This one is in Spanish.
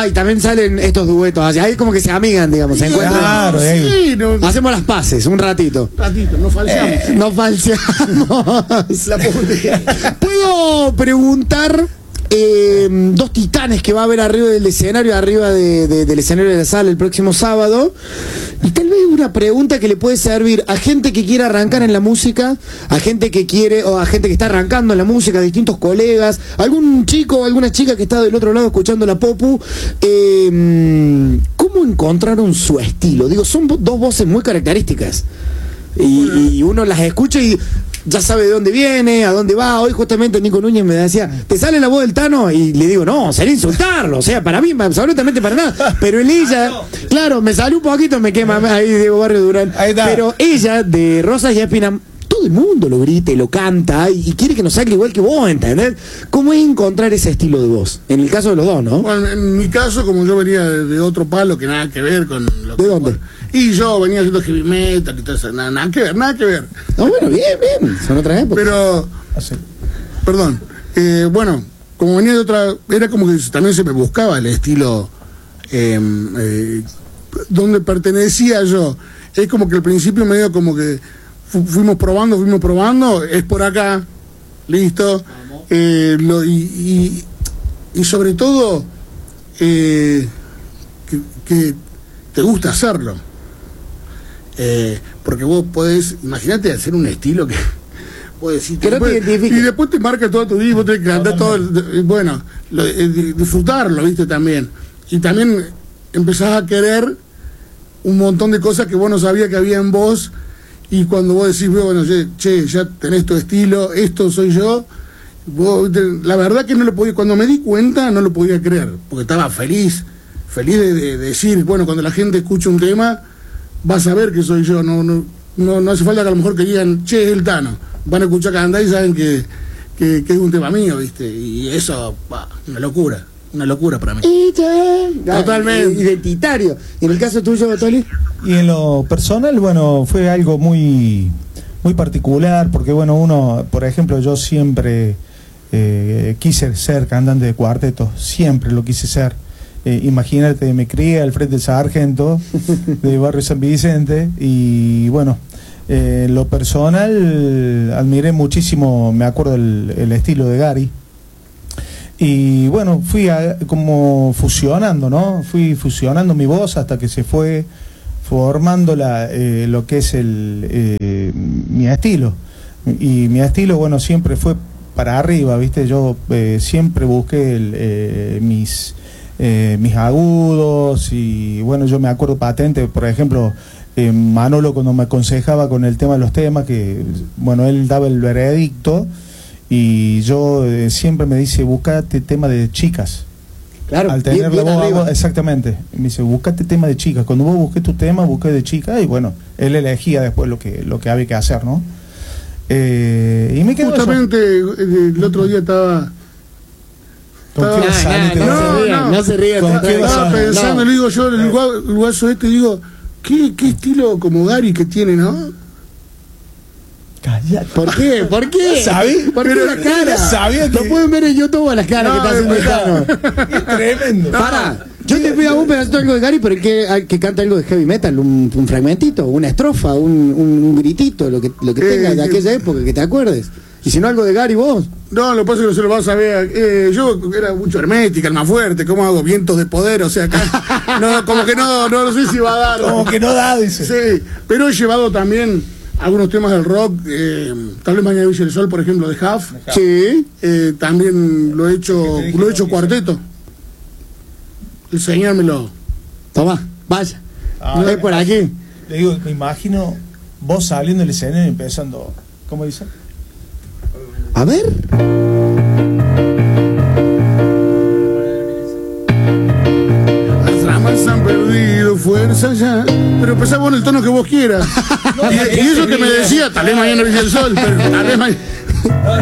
y también salen estos duetos. Ahí como que se amigan, digamos, se encuentran. Claro, sí, no, hacemos las paces un ratito. no falseamos. No falseamos. La pobreza. ¿Puedo preguntar dos titanes que va a haber arriba del escenario, del escenario de la sala el próximo sábado? Y tal vez una pregunta que le puede servir a gente que quiere arrancar en la música, a gente que quiere, o a gente que está arrancando en la música, distintos colegas, algún chico o alguna chica que está del otro lado escuchando la Popu. ¿Cómo encontraron su estilo? Digo, son dos voces muy características. Y uno las escucha y ya sabe de dónde viene, a dónde va. Hoy justamente Nico Núñez me decía, ¿te sale la voz del Tano? Y le digo, no, sería insultarlo, o sea, para mí, absolutamente para nada. Pero ella, claro, me sale un poquito, me quema ahí Diego Barrio Durán. Pero ella, de Rosas y Espinas, todo el mundo lo grita y lo canta y quiere que nos salga igual que vos, ¿entendés? ¿Cómo es encontrar ese estilo de voz? En el caso de los dos, ¿no? Bueno, en mi caso, como yo venía de otro palo que nada que ver con lo que... ¿De dónde? Y yo venía haciendo heavy metal y todo eso, nada que ver. No, bueno, bien, son otras épocas. Pero, perdón, bueno, como venía de otra, era como que también se me buscaba el estilo donde pertenecía yo. Es como que al principio medio como que fuimos probando, es por acá, listo, y sobre todo que te gusta hacerlo. Porque vos podés, imagínate hacer un estilo que vos decís, y después te marca todo tu vida, vos tenés que cantar todo, bueno, disfrutarlo, viste, también. Y también empezás a querer un montón de cosas que vos no sabías que había en vos, y cuando vos decís, bueno, che, ya tenés tu estilo, esto soy yo, la verdad que no lo podía, cuando me di cuenta no lo podía creer, porque estaba feliz de decir, bueno, cuando la gente escucha un tema, va a saber que soy yo, no hace falta que a lo mejor que digan, che, es el Tano, van a escuchar cantar y saben que es un tema mío, ¿viste? Y eso, una locura para mí. Totalmente. Identitario. ¿Y en el caso tuyo, Toli? Y en lo personal, bueno, fue algo muy particular, porque bueno, uno, por ejemplo, yo siempre quise ser cantante de cuarteto, siempre lo quise ser. Imagínate, me crié al frente del Sargento de Barrio San Vicente y bueno, lo personal admiré muchísimo, me acuerdo el estilo de Gary y bueno, fui como fusionando, ¿no? Fui fusionando mi voz hasta que se fue formando lo que es mi estilo, y mi estilo, bueno, siempre fue para arriba, ¿viste? Yo siempre busqué mis agudos, y bueno, yo me acuerdo patente, por ejemplo, Manolo cuando me aconsejaba con el tema de los temas, que bueno, él daba el veredicto y yo siempre me dice, buscate tema de chicas. Claro, al tener la voz, exactamente, me dice, buscate tema de chicas, cuando vos busques tu tema, busques de chicas, y bueno, él elegía después lo que había que hacer, ¿no? Y me quedó justamente eso. El otro día estaba no se ríe. Estaba pensando, le digo yo, el guaso este, digo, ¿qué estilo como Gary que tiene, no? Cállate. ¿Por qué? ¿Sabí? ¿Por qué la cara? ¿Sabía que... Lo pueden ver en YouTube a las caras que está haciendo el Tano. Es tremendo. Para, yo te pido un pedacito algo de Gary, pero que canta algo de heavy metal, un fragmentito, una estrofa, un gritito, lo que tengas de aquella época, que te acuerdes. Y si no, algo de Gary vos. No, lo que pasa es que no se lo vas a ver. Yo era mucho hermética, el más fuerte. ¿Cómo hago? Vientos de poder, o sea, acá. No, como que no sé si va a dar. Como que no da, dice. Sí, pero he llevado también algunos temas del rock. Tal vez Mañana Brilla el Sol, por ejemplo, de Huff. Sí. También lo he hecho cuarteto. Enseñármelo. Toma, vaya. Es por aquí. Le digo, me imagino vos saliendo del escenario y empezando. ¿Cómo dice? A ver. Las ramas han perdido fuerza ya. Pero empezamos en el tono que vos quieras. Y eso que me decía, tal vez Mañana Brilla el Sol, pero tal vez mañana.